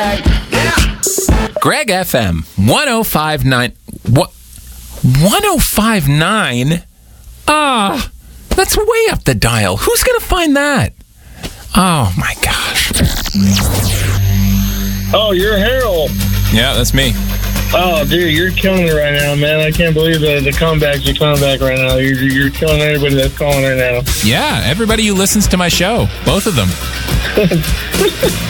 Greg FM 1059. What? 1059? That's way up the dial. Who's going to find that? Oh, my gosh. Oh, you're Harold. Yeah, that's me. Oh, dude, you're killing it right now, man. I can't believe the comebacks you're coming back right now. You're killing everybody that's calling right now. Yeah, everybody who listens to my show. Both of them.